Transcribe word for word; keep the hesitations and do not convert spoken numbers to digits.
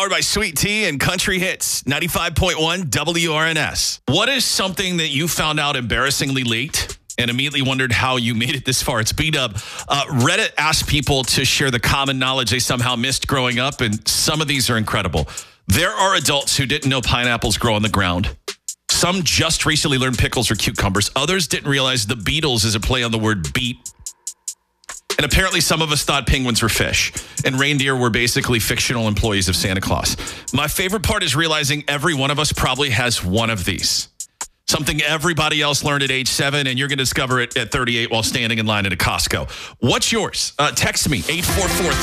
powered by Sweet Tea and Country Hits, ninety-five point one W R N S. What is something that you found out embarrassingly late and immediately wondered how you made it this far? It's B-Dub. Uh, Reddit asked people to share the common knowledge they somehow missed growing up, and some of these are incredible. There are adults who didn't know pineapples grow on the ground. Some just recently learned pickles or cucumbers. Others didn't realize the Beatles is a play on the word beet. And apparently some of us thought penguins were fish and reindeer were basically fictional employees of Santa Claus. My favorite part is realizing every one of us probably has one of these. Something everybody else learned at age seven, and you're going to discover it at thirty-eight while standing in line at a Costco. What's yours? Uh, text me, eight four four